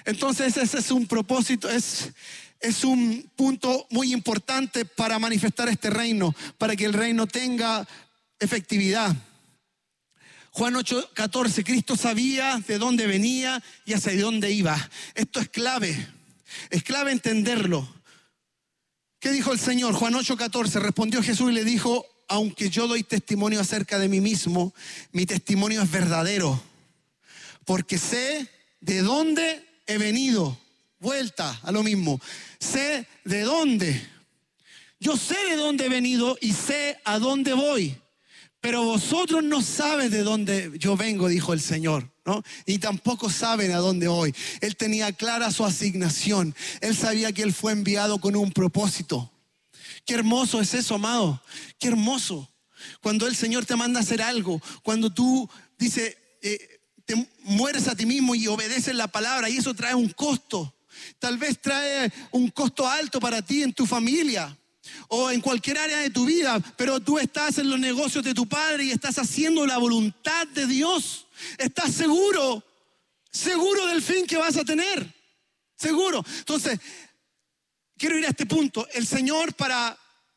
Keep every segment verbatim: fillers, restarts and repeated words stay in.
Entonces ese es un propósito, es, es un punto muy importante para manifestar este reino, para que el reino tenga efectividad. Juan ocho catorce, Cristo sabía de dónde venía y hacia dónde iba. Esto es clave, es clave entenderlo. ¿Qué dijo el Señor? Juan ocho catorce, respondió Jesús y le dijo: aunque yo doy testimonio acerca de mí mismo, mi testimonio es verdadero, porque sé de dónde he venido. Vuelta a lo mismo, sé de dónde. Yo sé de dónde he venido y sé a dónde voy. Pero vosotros no sabes de dónde yo vengo, dijo el Señor, ¿no? Y tampoco saben a dónde voy. Él tenía clara su asignación. Él sabía que él fue enviado con un propósito. Qué hermoso es eso, amado. Qué hermoso. Cuando el Señor te manda a hacer algo, cuando tú dices, eh, te mueres a ti mismo y obedeces la palabra, y eso trae un costo. Tal vez trae un costo alto para ti en tu familia o en cualquier área de tu vida, pero tú estás en los negocios de tu padre y estás haciendo la voluntad de Dios. Estás seguro, seguro del fin que vas a tener, seguro. Entonces, quiero ir a este punto. El Señor, para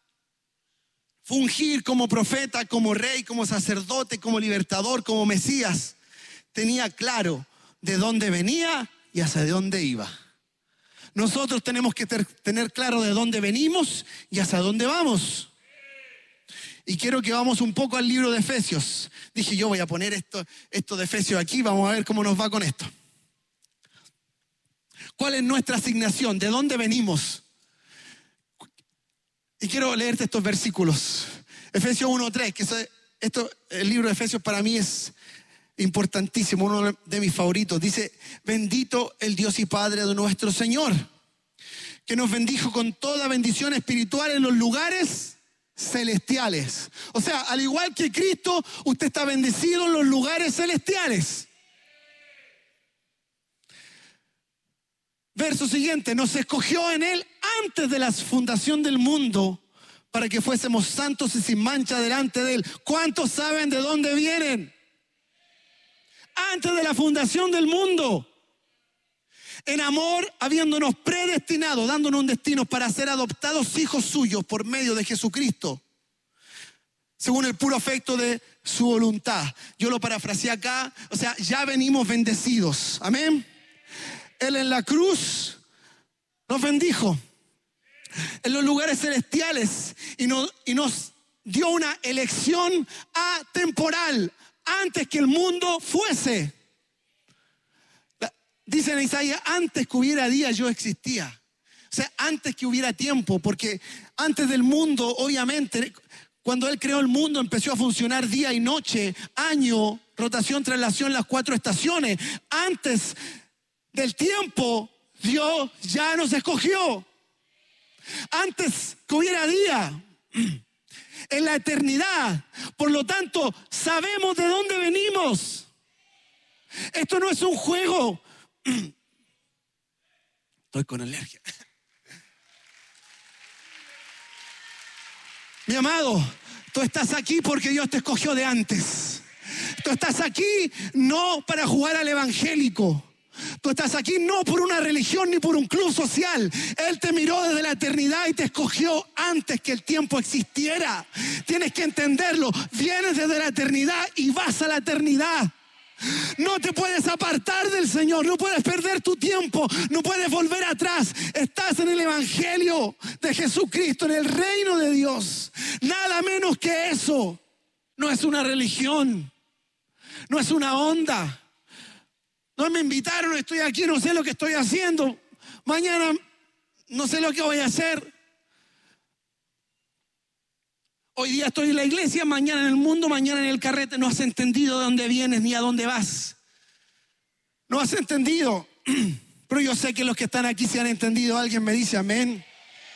fungir como profeta, como rey, como sacerdote, como libertador, como Mesías, tenía claro de dónde venía y hacia dónde iba. Nosotros tenemos que ter, tener claro de dónde venimos y hacia dónde vamos. Y quiero que vamos un poco al libro de Efesios. Dije, yo voy a poner esto, esto de Efesios aquí, vamos a ver cómo nos va con esto. ¿Cuál es nuestra asignación? ¿De dónde venimos? Y quiero leerte estos versículos. Efesios uno tres, que esto, el libro de Efesios para mí es importantísimo, uno de mis favoritos. Dice: bendito el Dios y Padre de nuestro Señor, que nos bendijo con toda bendición espiritual en los lugares celestiales. O sea, al igual que Cristo, usted está bendecido en los lugares celestiales. Verso siguiente: nos escogió en Él antes de la fundación del mundo para que fuésemos santos y sin mancha delante de Él. ¿Cuántos saben de dónde vienen? Antes de la fundación del mundo. En amor, habiéndonos predestinado, dándonos un destino para ser adoptados hijos suyos por medio de Jesucristo, según el puro afecto de su voluntad. Yo lo parafraseé acá, o sea, ya venimos bendecidos. Amén. Él en la cruz nos bendijo en los lugares celestiales y nos, y nos dio una elección atemporal antes que el mundo fuese. Dice en Isaías: antes que hubiera día yo existía. O sea, antes que hubiera tiempo, porque antes del mundo, obviamente, cuando Él creó el mundo, empezó a funcionar día y noche, año, rotación, traslación, las cuatro estaciones. Antes del tiempo, Dios ya nos escogió. Antes que hubiera día, en la eternidad. Por lo tanto, sabemos de dónde venimos. Esto no es un juego. Estoy con alergia. Mi amado, tú estás aquí porque Dios te escogió de antes. Tú estás aquí no para jugar al evangélico. Tú estás aquí no por una religión ni por un club social. Él te miró desde la eternidad y te escogió antes que el tiempo existiera. Tienes que entenderlo. Vienes desde la eternidad y vas a la eternidad. No te puedes apartar del Señor, no puedes perder tu tiempo, no puedes volver atrás. Estás en el evangelio de Jesucristo, en el reino de Dios. Nada menos que eso. No es una religión, no es una onda. No me invitaron, estoy aquí, no sé lo que estoy haciendo. Mañana no sé lo que voy a hacer. Hoy día estoy en la iglesia, mañana en el mundo, mañana en el carrete. No has entendido de dónde vienes ni a dónde vas. No has entendido. Pero yo sé que los que están aquí se han entendido. Alguien me dice amén.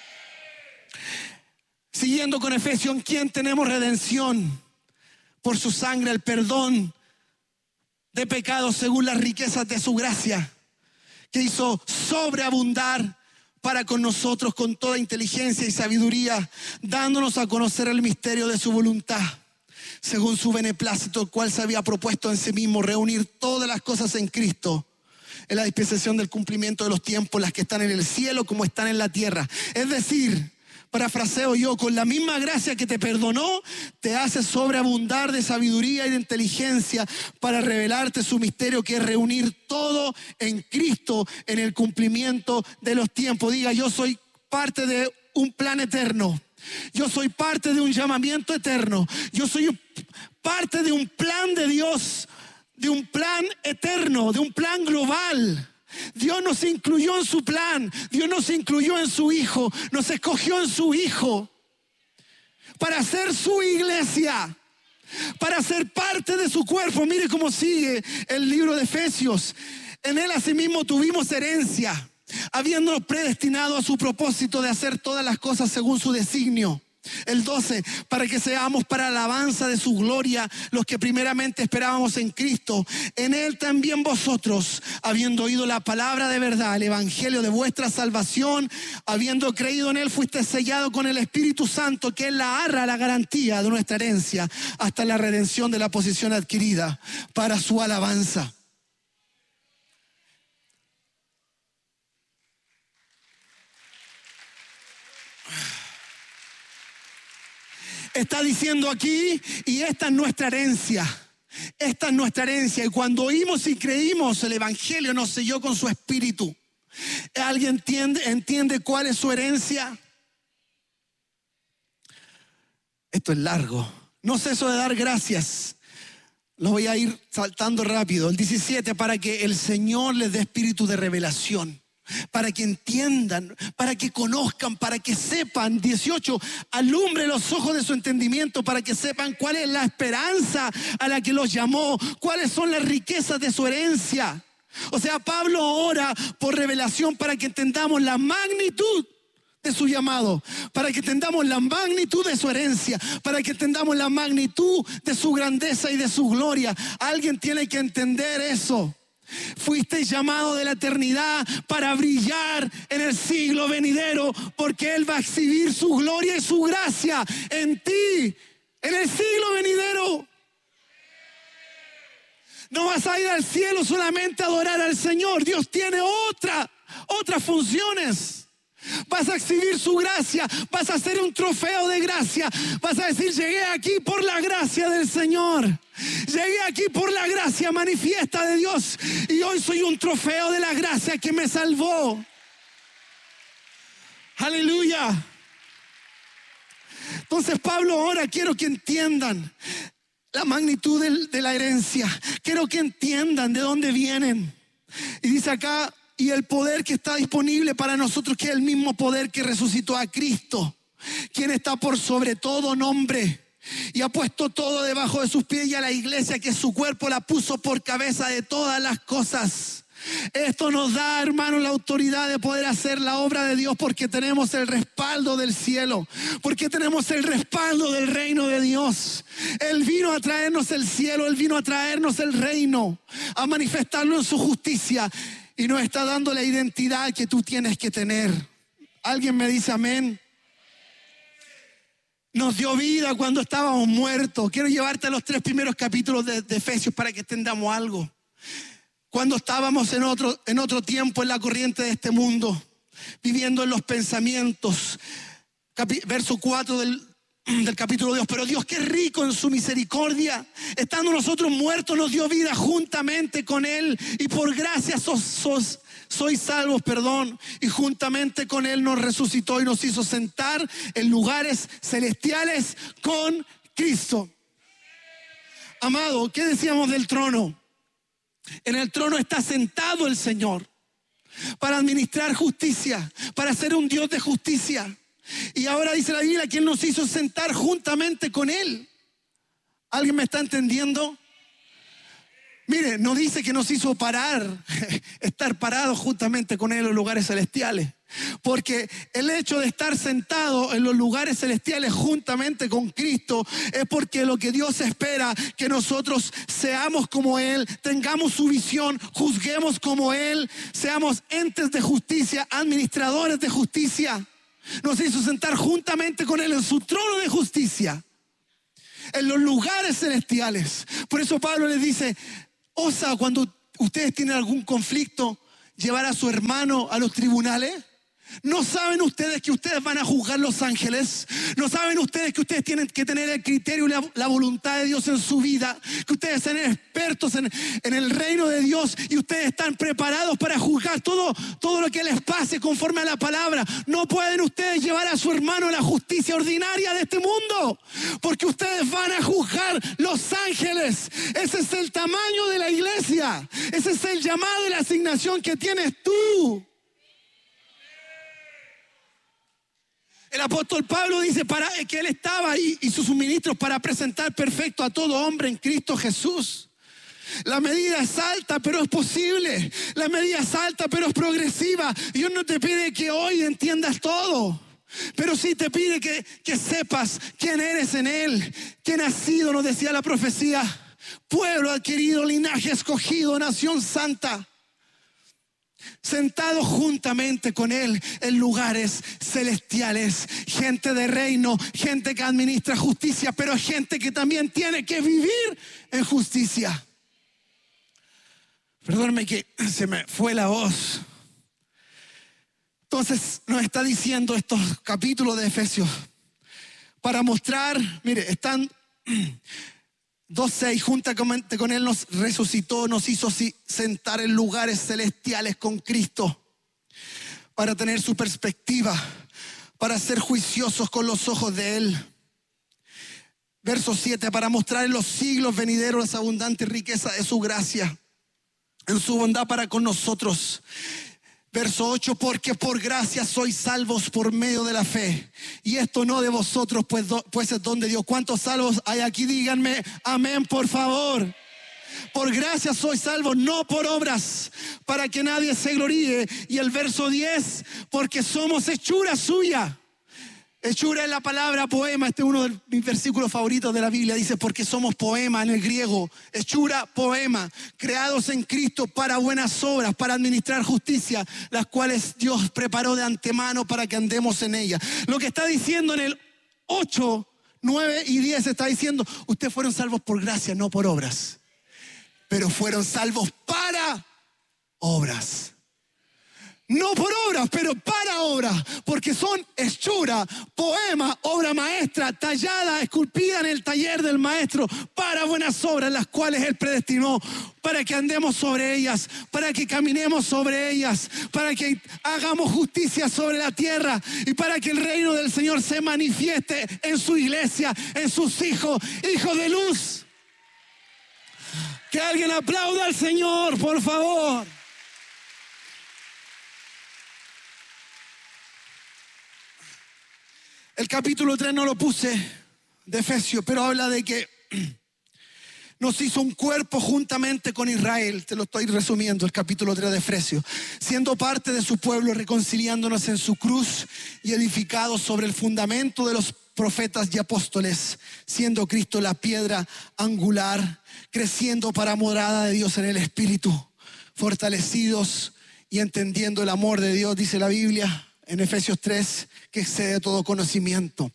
Siguiendo con Efesios, ¿en quién tenemos redención? Por su sangre, el perdón de pecados según las riquezas de su gracia, que hizo sobreabundar para con nosotros con toda inteligencia y sabiduría, dándonos a conocer el misterio de su voluntad, según su beneplácito, el cual se había propuesto en sí mismo reunir todas las cosas en Cristo, en la dispensación del cumplimiento de los tiempos, las que están en el cielo como están en la tierra. Es decir, parafraseo yo, con la misma gracia que te perdonó, te hace sobreabundar de sabiduría y de inteligencia para revelarte su misterio, que es reunir todo en Cristo en el cumplimiento de los tiempos. Diga, yo soy parte de un plan eterno. Yo soy parte de un llamamiento eterno. Yo soy parte de un plan de Dios, de un plan eterno, de un plan global. Dios nos incluyó en su plan. Dios nos incluyó en su Hijo. Nos escogió en su Hijo para ser su iglesia, para ser parte de su cuerpo. Mire cómo sigue el libro de Efesios. En él asimismo tuvimos herencia, habiéndonos predestinado a su propósito de hacer todas las cosas según su designio. El doce, para que seamos para alabanza de su gloria los que primeramente esperábamos en Cristo. En él también vosotros, habiendo oído la palabra de verdad, el evangelio de vuestra salvación, habiendo creído en él, fuiste sellado con el Espíritu Santo, que es la arra, la garantía de nuestra herencia, hasta la redención de la posesión adquirida para su alabanza. Está diciendo aquí, y esta es nuestra herencia. Esta es nuestra herencia. Y cuando oímos y creímos, el evangelio nos selló con su espíritu. ¿Alguien entiende, entiende cuál es su herencia? Esto es largo. No ceso de dar gracias. Lo voy a ir saltando rápido. El diecisiete, para que el Señor les dé espíritu de revelación, para que entiendan, para que conozcan, para que sepan. dieciocho, alumbre los ojos de su entendimiento para que sepan cuál es la esperanza a la que los llamó, cuáles son las riquezas de su herencia. O sea, Pablo ora por revelación para que entendamos la magnitud de su llamado, para que entendamos la magnitud de su herencia, para que entendamos la magnitud de su grandeza y de su gloria. Alguien tiene que entender eso. Fuiste llamado de la eternidad para brillar en el siglo venidero, porque Él va a exhibir su gloria y su gracia en ti, en el siglo venidero. No vas a ir al cielo solamente a adorar al Señor. Dios tiene otra, otras funciones. Vas a exhibir su gracia, vas a hacer un trofeo de gracia, vas a decir, llegué aquí por la gracia del Señor, llegué aquí por la gracia manifiesta de Dios, y hoy soy un trofeo de la gracia que me salvó. Aleluya. Entonces Pablo ahora quiero que entiendan la magnitud de, de la herencia, quiero que entiendan de dónde vienen. Y dice acá, y el poder que está disponible para nosotros, que es el mismo poder que resucitó a Cristo, quien está por sobre todo nombre, y ha puesto todo debajo de sus pies, y a la iglesia, que es su cuerpo, la puso por cabeza de todas las cosas. Esto nos da, hermanos, la autoridad de poder hacer la obra de Dios, porque tenemos el respaldo del cielo, porque tenemos el respaldo del reino de Dios. Él vino a traernos el cielo, Él vino a traernos el reino, a manifestarlo en su justicia, y nos está dando la identidad que tú tienes que tener. ¿Alguien me dice amén? Nos dio vida cuando estábamos muertos. Quiero llevarte a los tres primeros capítulos de, de Efesios para que entendamos algo. Cuando estábamos en otro, en otro tiempo, en la corriente de este mundo, viviendo en los pensamientos. Capi, verso cuatro del, del capítulo dos. Pero Dios, que es rico en su misericordia, estando nosotros muertos, nos dio vida juntamente con Él, y por gracia sos, sos, sois salvos, perdón, y juntamente con Él nos resucitó y nos hizo sentar en lugares celestiales con Cristo. Amado, ¿qué decíamos del trono? En el trono está sentado el Señor para administrar justicia, para ser un Dios de justicia. Y ahora dice la Biblia que Él nos hizo sentar juntamente con Él. ¿Alguien me está entendiendo? Mire, no dice que nos hizo parar, estar parados juntamente con Él en los lugares celestiales. Porque el hecho de estar sentado en los lugares celestiales juntamente con Cristo es porque lo que Dios espera, que nosotros seamos como Él, tengamos su visión, juzguemos como Él, seamos entes de justicia, administradores de justicia. Nos hizo sentar juntamente con Él en su trono de justicia, en los lugares celestiales. Por eso Pablo les dice, osa cuando ¿Ustedes tienen algún conflicto? ¿Llevar a su hermano a los tribunales? ¿No saben ustedes que ustedes van a juzgar los ángeles? ¿No saben ustedes que ustedes tienen que tener el criterio y la, la voluntad de Dios en su vida? Que ustedes son expertos en, en el reino de Dios y ustedes están preparados para juzgar todo, todo lo que les pase conforme a la palabra. No pueden ustedes llevar a su hermano a la justicia ordinaria de este mundo, porque ustedes van a juzgar los ángeles. Ese es el tamaño de la iglesia. Ese es el llamado y la asignación que tienes tú. El apóstol Pablo dice para, que él estaba y, y sus suministros para presentar perfecto a todo hombre en Cristo Jesús. La medida es alta, pero es posible. La medida es alta, pero es progresiva. Dios no te pide que hoy entiendas todo, pero sí te pide que, que sepas quién eres en Él, quién has sido, nos decía la profecía. Pueblo adquirido, linaje escogido, nación santa. Sentados juntamente con Él en lugares celestiales. Gente de reino, gente que administra justicia, pero gente que también tiene que vivir en justicia. Perdóname que se me fue la voz. Entonces nos está diciendo estos capítulos de Efesios para mostrar, mire, están... dos seis, juntamente con Él nos resucitó, nos hizo sentar en lugares celestiales con Cristo para tener su perspectiva, para ser juiciosos con los ojos de Él. Verso siete, para mostrar en los siglos venideros las abundantes riquezas de su gracia, en su bondad para con nosotros. Verso ocho, porque por gracia sois salvos por medio de la fe. Y esto no de vosotros, pues, do, pues es don de Dios. ¿Cuántos salvos hay aquí? Díganme amén, por favor. Por gracia sois salvos, no por obras, para que nadie se gloríe. Y el verso diez, porque somos hechura suya. Hechura es la palabra poema. Este es uno de mis versículos favoritos de la Biblia. Dice, porque somos poema en el griego. Hechura, poema. Creados en Cristo para buenas obras, para administrar justicia, las cuales Dios preparó de antemano para que andemos en ellas. Lo que está diciendo en el ocho, nueve y diez está diciendo, ustedes fueron salvos por gracia, no por obras. Pero fueron salvos para obras. No por obras, pero para obras, porque son hechura, poema, obra maestra, tallada, esculpida en el taller del maestro, para buenas obras, las cuales Él predestinó, para que andemos sobre ellas, para que caminemos sobre ellas, para que hagamos justicia sobre la tierra y para que el reino del Señor se manifieste en su iglesia, en sus hijos, hijos de luz. Que alguien aplauda al Señor, por favor. El capítulo tres no lo puse de Efesios, pero habla de que nos hizo un cuerpo juntamente con Israel. Te lo estoy resumiendo, el capítulo tres de Efesios. Siendo parte de su pueblo, reconciliándonos en su cruz y edificados sobre el fundamento de los profetas y apóstoles, siendo Cristo la piedra angular, creciendo para morada de Dios en el Espíritu, fortalecidos y entendiendo el amor de Dios, dice la Biblia en Efesios tres, que excede todo conocimiento.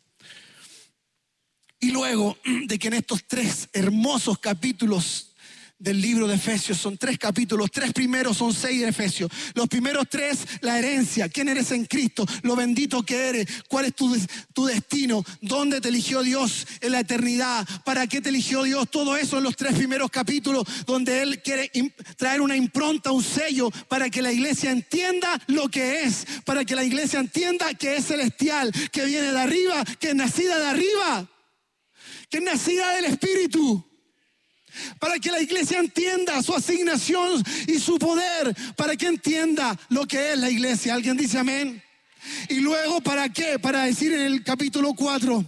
Y luego de que en estos tres hermosos capítulos del libro de Efesios, son tres capítulos, tres primeros son seis de Efesios. Los primeros tres, la herencia, quién eres en Cristo, lo bendito que eres, cuál es tu, tu destino, dónde te eligió Dios en la eternidad, para qué te eligió Dios, todo eso en los tres primeros capítulos, donde Él quiere traer una impronta, un sello, para que la iglesia entienda lo que es, para que la iglesia entienda que es celestial, que viene de arriba, que es nacida de arriba, que es nacida del Espíritu. Para que la iglesia entienda su asignación y su poder, para que entienda lo que es la iglesia. ¿Alguien dice amén? Y luego, ¿para qué? Para decir en el capítulo cuatro,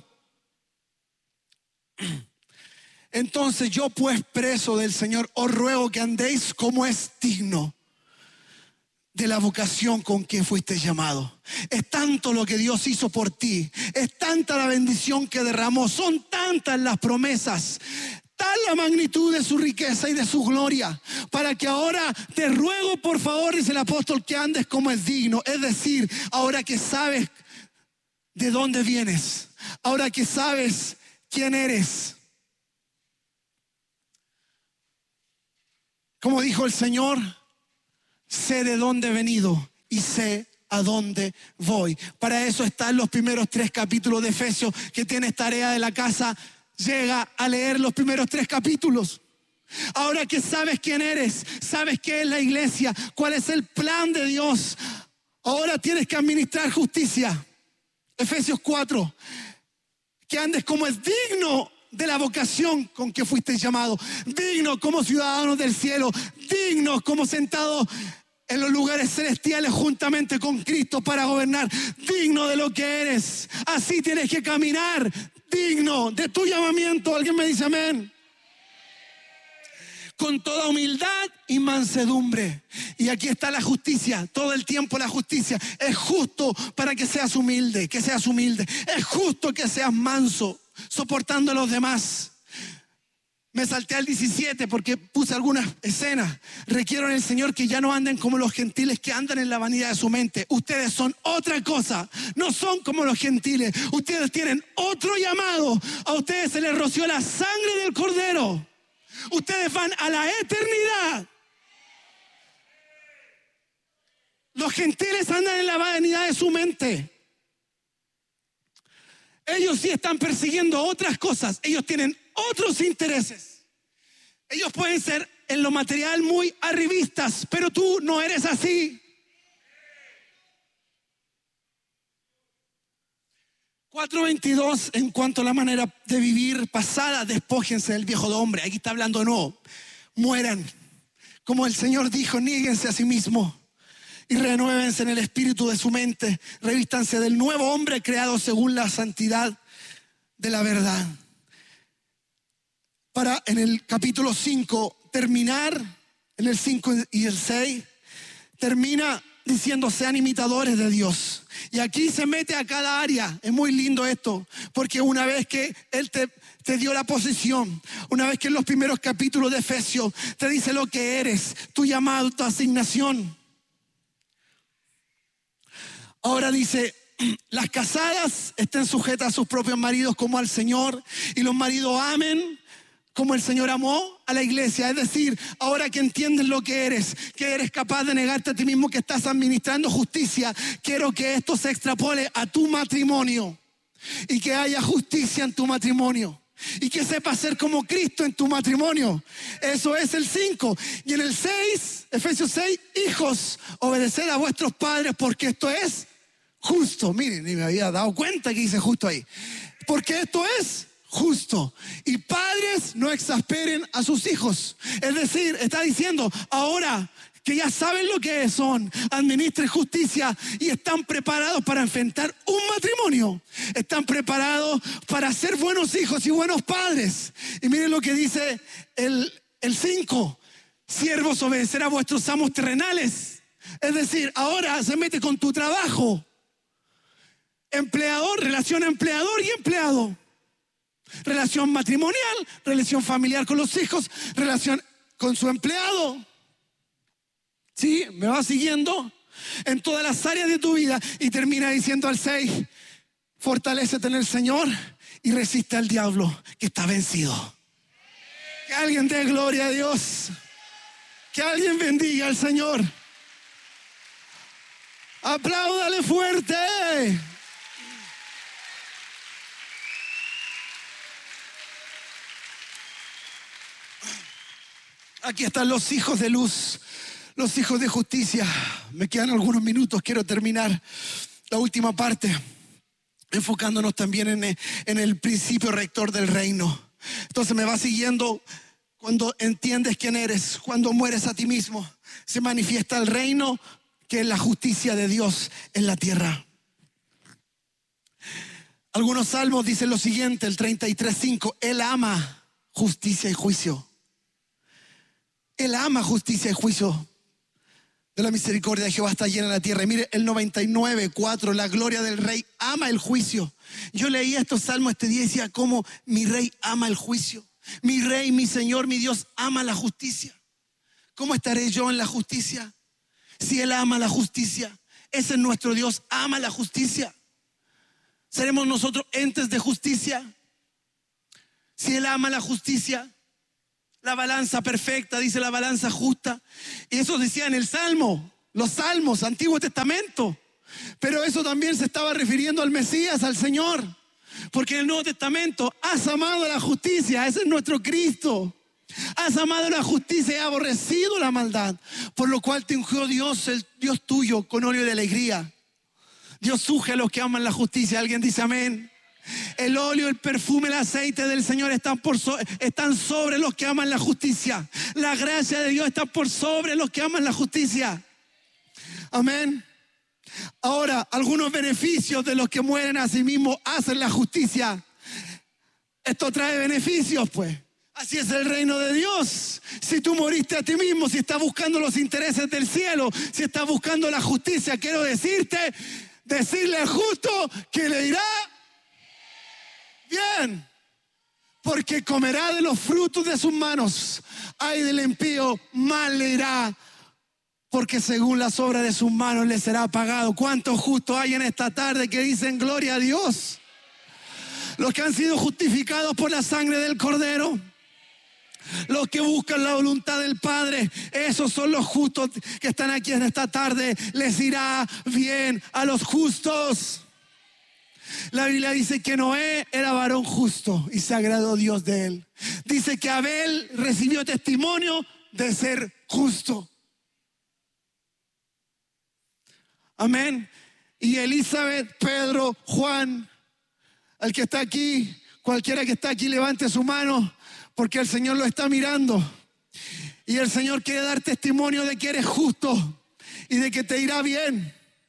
entonces yo pues preso del Señor os ruego que andéis como es digno de la vocación con que fuiste llamado. Es tanto lo que Dios hizo por ti, es tanta la bendición que derramó, son tantas las promesas, tal la magnitud de su riqueza y de su gloria, para que ahora te ruego por favor, dice el apóstol, que andes como es digno. Es decir, ahora que sabes de dónde vienes, ahora que sabes quién eres. Como dijo el Señor, sé de dónde he venido y sé a dónde voy. Para eso están los primeros tres capítulos de Efesios. Que tienes tarea de la casa, llega a leer los primeros tres capítulos. Ahora que sabes quién eres, sabes qué es la iglesia, cuál es el plan de Dios, ahora tienes que administrar justicia. Efesios cuatro, que andes como es digno de la vocación con que fuiste llamado, digno como ciudadanos del cielo, dignos como sentados en los lugares celestiales juntamente con Cristo para gobernar, digno de lo que eres. Así tienes que caminar, digno de tu llamamiento. ¿Alguien me dice amén? Con toda humildad y mansedumbre. Y aquí está la justicia, todo el tiempo la justicia. Es justo para que seas humilde, que seas humilde. Es justo que seas manso, soportando a los demás. Me salté al diecisiete porque puse algunas escenas. Requiero en el Señor que ya no anden como los gentiles que andan en la vanidad de su mente. Ustedes son otra cosa, no son como los gentiles. Ustedes tienen otro llamado. A ustedes se les roció la sangre del Cordero. Ustedes van a la eternidad. Los gentiles andan en la vanidad de su mente. Ellos sí están persiguiendo otras cosas. Ellos tienen otros intereses. Ellos pueden ser en lo material muy arribistas, pero tú no eres así. cuatro veintidós, en cuanto a la manera de vivir pasada, despójense del viejo hombre. Aquí está hablando de nuevo. Mueran. Como el Señor dijo, níguense a sí mismo y renuévense en el espíritu de su mente. Revístanse del nuevo hombre creado según la santidad de la verdad. Para en el capítulo cinco terminar, en el cinco y el seis, termina diciendo sean imitadores de Dios. Y aquí se mete a cada área. Es muy lindo esto, porque una vez que Él te, te dio la posición, una vez que en los primeros capítulos de Efesios te dice lo que eres, tu llamado, tu asignación. Ahora dice, las casadas estén sujetas a sus propios maridos como al Señor, y los maridos amen como el Señor amó a la iglesia. Es decir, ahora que entiendes lo que eres, que eres capaz de negarte a ti mismo, que estás administrando justicia, quiero que esto se extrapole a tu matrimonio y que haya justicia en tu matrimonio y que sepas ser como Cristo en tu matrimonio. Eso es el cinco. Y en el seis, Efesios seis, hijos, obedeced a vuestros padres porque esto es justo. Miren, ni me había dado cuenta que dice justo ahí. Porque esto es justo. Y padres, no exasperen a sus hijos. Es decir, está diciendo, ahora que ya saben lo que son, administren justicia y están preparados para enfrentar un matrimonio. Están preparados para ser buenos hijos y buenos padres. Y miren lo que dice el, el cinco. Siervos, obedecer a vuestros amos terrenales. Es decir, ahora se mete con tu trabajo. Empleador, relación empleador y empleado. Relación matrimonial, relación familiar con los hijos, relación con su empleado. ¿Sí? ¿Me va siguiendo? En todas las áreas de tu vida. Y termina diciendo al seis, fortalécete en el Señor y resiste al diablo que está vencido. Que alguien dé gloria a Dios. Que alguien bendiga al Señor. Apláudale fuerte. Aquí están los hijos de luz, los hijos de justicia. Me quedan algunos minutos, quiero terminar la última parte, enfocándonos también en el, en el principio rector del reino. Entonces me va siguiendo. Cuando entiendes quién eres, cuando mueres a ti mismo, se manifiesta el reino, que es la justicia de Dios en la tierra. Algunos salmos dicen lo siguiente, el treinta y tres cinco, Él ama justicia y juicio. Él ama justicia y juicio. De la misericordia de Jehová está llena la tierra. Y mire, el noventa y nueve cuatro, la gloria del rey ama el juicio. Yo leía estos salmos este día y decía, ¿cómo mi rey ama el juicio? Mi rey, mi Señor, mi Dios ama la justicia. ¿Cómo estaré yo en la justicia? Si Él ama la justicia, ese es nuestro Dios, ama la justicia. ¿Seremos nosotros entes de justicia? Si Él ama la justicia, La balanza perfecta, dice la balanza justa. Y eso decía en el Salmo, los Salmos, Antiguo Testamento. Pero eso también se estaba refiriendo al Mesías, al Señor. Porque en el Nuevo Testamento, has amado la justicia, ese es nuestro Cristo. Has amado la justicia y has aborrecido la maldad. Por lo cual te ungió Dios, el Dios tuyo, con óleo de alegría. Dios unge a los que aman la justicia. ¿Alguien dice amén? El óleo, el perfume, el aceite del Señor están, por so, están sobre los que aman la justicia. La gracia de Dios está por sobre los que aman la justicia. Amén. Ahora, algunos beneficios de los que mueren a sí mismos hacen la justicia. Esto trae beneficios, pues. Así es el reino de Dios. Si tú moriste a ti mismo, si estás buscando los intereses del cielo, si estás buscando la justicia, quiero decirte, decirle al justo que le irá bien, porque comerá de los frutos de sus manos. Ay del impío, mal le irá, porque según las obras de sus manos le será pagado. ¿Cuántos justos hay en esta tarde que dicen gloria a Dios? Los que han sido justificados por la sangre del Cordero, los que buscan la voluntad del Padre, esos son los justos que están aquí en esta tarde. Les irá bien a los justos. La Biblia dice que Noé era varón justo y se agradó Dios de él. Dice que Abel recibió testimonio de ser justo. Amén. Y Elizabeth, Pedro, Juan, el que está aquí, cualquiera que está aquí, levante su mano, porque el Señor lo está mirando. Y el Señor quiere dar testimonio de que eres justo y de que te irá bien.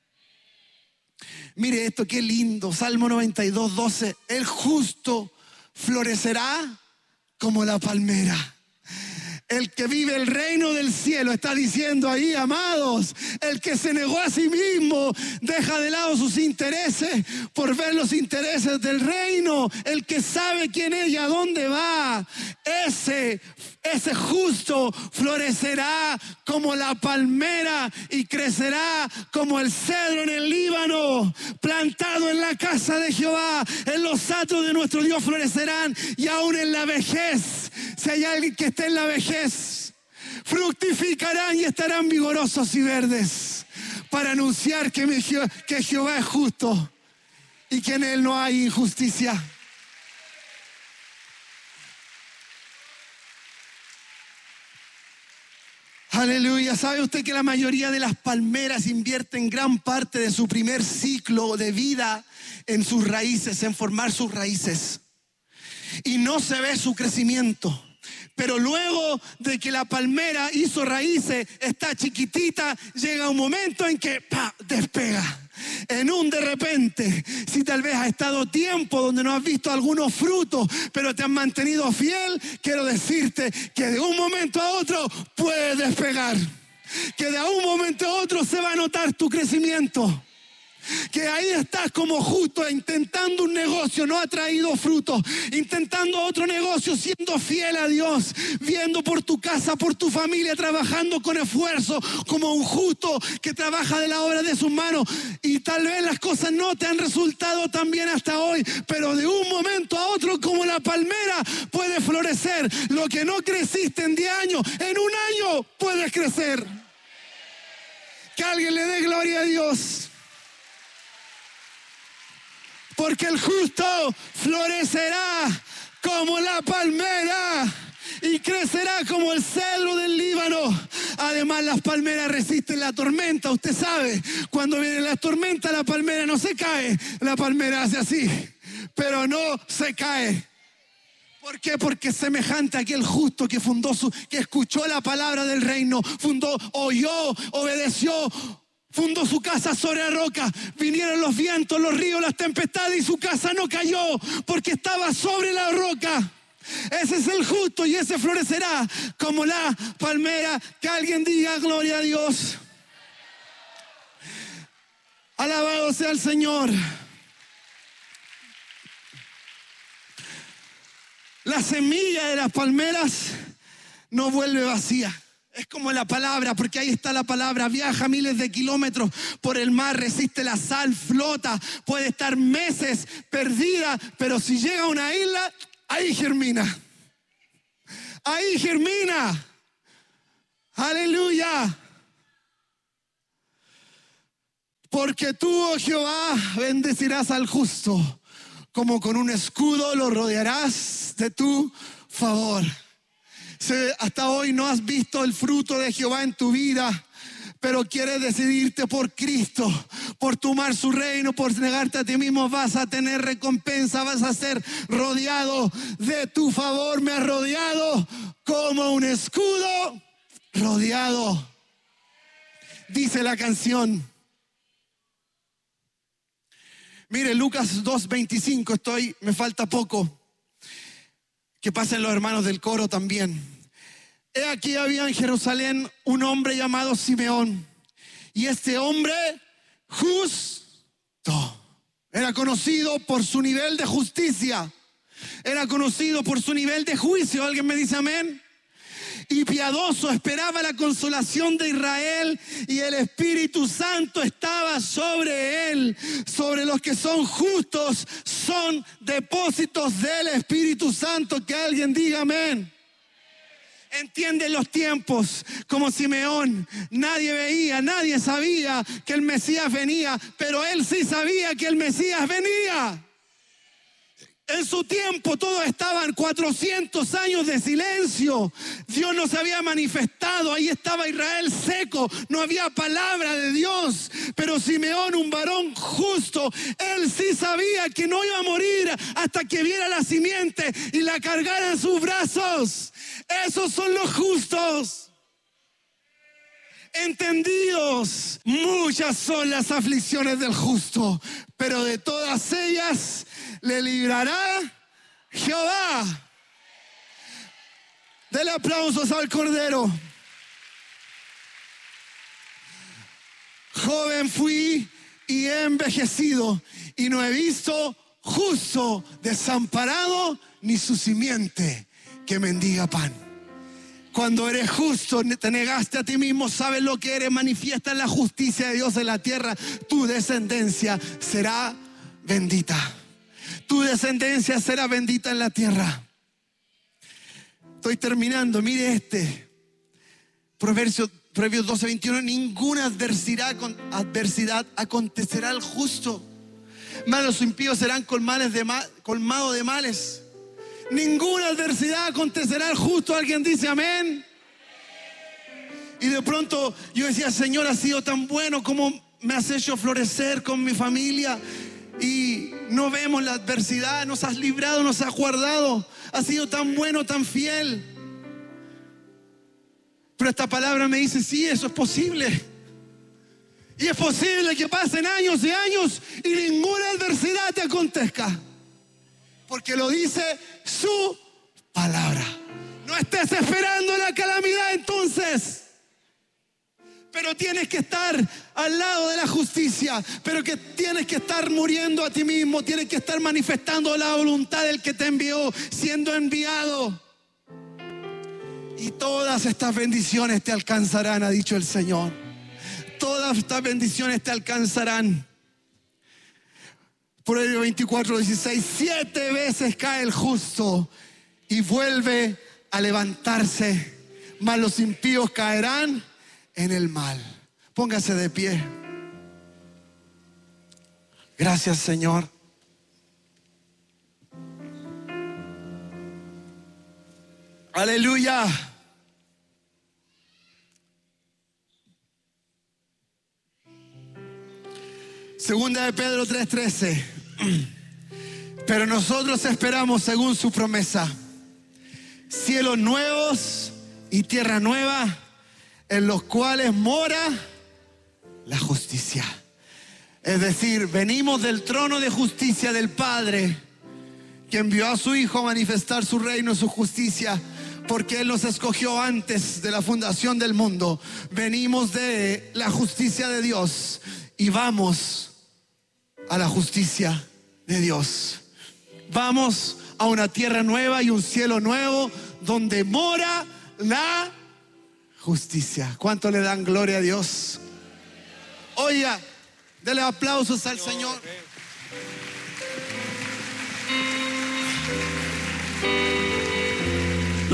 Mire esto, qué lindo. Salmo noventa y dos, doce. El justo florecerá como la palmera. El que vive el reino del cielo está diciendo ahí, amados, el que se negó a sí mismo, deja de lado sus intereses por ver los intereses del reino. El que sabe quién es y a dónde va, ese, ese justo florecerá como la palmera y crecerá como el cedro en el Líbano, plantado en la casa de Jehová. En los atrios de nuestro Dios florecerán, y aún en la vejez, si hay alguien que esté en la vejez, fructificarán y estarán vigorosos y verdes, para anunciar que, mi, que Jehová es justo y que en él no hay injusticia. Aleluya. ¿Sabe usted que la mayoría de las palmeras invierten gran parte de su primer ciclo de vida en sus raíces, en formar sus raíces? Y no se ve su crecimiento. Pero luego de que la palmera hizo raíces, está chiquitita, llega un momento en que ¡pa!, despega. En un de repente, si tal vez has estado tiempo donde no has visto algunos frutos, pero te has mantenido fiel, quiero decirte que de un momento a otro puedes despegar. Que de un momento a otro se va a notar tu crecimiento. Que ahí estás como justo intentando un negocio, no ha traído frutos, intentando otro negocio, siendo fiel a Dios, viendo por tu casa, por tu familia, trabajando con esfuerzo como un justo que trabaja de la obra de sus manos, y tal vez las cosas no te han resultado tan bien hasta hoy, pero de un momento a otro, como la palmera, puede florecer. Lo que no creciste en diez años, en un año puedes crecer. Que alguien le dé gloria a Dios. Porque el justo florecerá como la palmera y crecerá como el cedro del Líbano. Además, las palmeras resisten la tormenta. Usted sabe, cuando viene la tormenta, la palmera no se cae. La palmera hace así, pero no se cae. ¿Por qué? Porque es semejante a aquel justo que fundó su, que escuchó la palabra del reino, fundó, oyó, obedeció, fundó su casa sobre la roca. Vinieron los vientos, los ríos, las tempestades, y su casa no cayó porque estaba sobre la roca. Ese es el justo, y ese florecerá como la palmera. Que alguien diga gloria a Dios. Alabado sea el Señor. La semilla de las palmeras no vuelve vacía. Es como la palabra, porque ahí está la palabra. Viaja miles de kilómetros por el mar, resiste la sal, flota, puede estar meses perdida, pero si llega a una isla, ahí germina. ahí germina. Aleluya. Porque tú, oh Jehová, bendecirás al justo, como con un escudo lo rodearás de tu favor. Si hasta hoy no has visto el fruto de Jehová en tu vida, pero quieres decidirte por Cristo, por tomar su reino, por negarte a ti mismo, vas a tener recompensa, vas a ser rodeado de tu favor. Me has rodeado como un escudo rodeado, dice la canción. Mire, Lucas dos veinticinco, estoy, me falta poco. Que pasen los hermanos del coro también. He aquí había en Jerusalén un hombre llamado Simeón. Y este hombre justo. Era conocido por su nivel de justicia. Era conocido por su nivel de juicio. ¿Alguien me dice amén? Y piadoso, esperaba la consolación de Israel, y el Espíritu Santo estaba sobre él. Sobre los que son justos son depósitos del Espíritu Santo. Que alguien diga amén. Entienden los tiempos como Simeón. Nadie veía, nadie sabía que el Mesías venía, pero él sí sabía que el Mesías venía. En su tiempo todos estaban cuatrocientos años de silencio. Dios no se había manifestado. Ahí estaba Israel seco. No había palabra de Dios. Pero Simeón, un varón justo, él sí sabía que no iba a morir hasta que viera la simiente y la cargara en sus brazos. Esos son los justos. Entendidos. Muchas son las aflicciones del justo, pero de todas ellas le librará Jehová. Dele aplausos al Cordero. Joven fui y he envejecido, y no he visto justo desamparado, ni su simiente que mendiga pan. Cuando eres justo, te negaste a ti mismo, sabes lo que eres, manifiestas la justicia de Dios en la tierra, tu descendencia será bendita. Tu descendencia será bendita en la tierra. Estoy terminando, mire este. Proverbios, Proverbios doce veintiuno. Ninguna adversidad, adversidad acontecerá al justo, mas los impíos serán colmados de, mal, colmados de males. Ninguna adversidad acontecerá al justo. ¿Alguien dice amén? Y de pronto yo decía, Señor, has sido tan bueno, como me has hecho florecer con mi familia. Y no vemos la adversidad, nos has librado, nos has guardado. Has sido tan bueno, tan fiel. Pero esta palabra me dice, sí, eso es posible. Y es posible que pasen años y años y ninguna adversidad te acontezca. Porque lo dice su palabra. No estés esperando la calamidad entonces. Pero tienes que estar al lado de la justicia. Pero que tienes que estar muriendo a ti mismo. Tienes que estar manifestando la voluntad del que te envió, siendo enviado. Y todas estas bendiciones te alcanzarán, ha dicho el Señor. Todas estas bendiciones te alcanzarán. Proverbios veinticuatro dieciséis. Siete veces cae el justo y vuelve a levantarse, mas los impíos caerán en el mal. Póngase de pie. Gracias, Señor. Aleluya. Segunda de Pedro tres trece. Pero nosotros esperamos según su promesa cielos nuevos y tierra nueva, en los cuales mora la justicia. Es decir, venimos del trono de justicia del Padre, que envió a su Hijo a manifestar su reino y su justicia, porque Él nos escogió antes de la fundación del mundo. Venimos de la justicia de Dios y vamos a la justicia de Dios. Vamos a una tierra nueva y un cielo nuevo, donde mora la justicia. ¿Cuánto le dan gloria a Dios? Oiga, dele aplausos al Señor.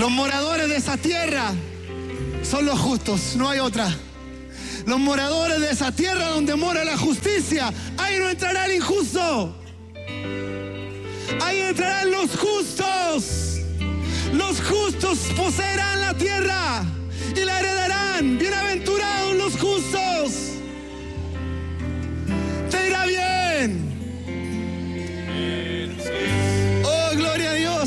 Los moradores de esa tierra son los justos, no hay otra. Los moradores de esa tierra donde mora la justicia, ahí no entrará el injusto. Ahí entrarán los justos. Los justos poseerán la tierra y la heredarán. Bienaventurados los justos. Te irá bien. Oh, gloria a Dios.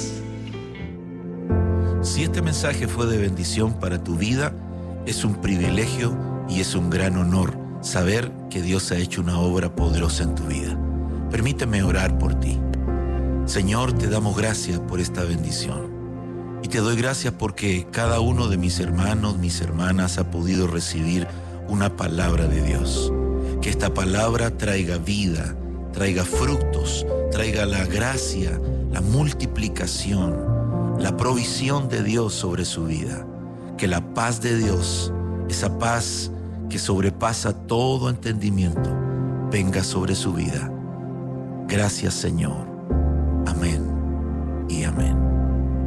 Si este mensaje fue de bendición para tu vida, es un privilegio y es un gran honor saber que Dios ha hecho una obra poderosa en tu vida. Permíteme orar por ti. Señor, te damos gracias por esta bendición. Y te doy gracias porque cada uno de mis hermanos, mis hermanas ha podido recibir una palabra de Dios. Que esta palabra traiga vida, traiga frutos, traiga la gracia, la multiplicación, la provisión de Dios sobre su vida. Que la paz de Dios, esa paz que sobrepasa todo entendimiento, venga sobre su vida. Gracias, Señor. Amén.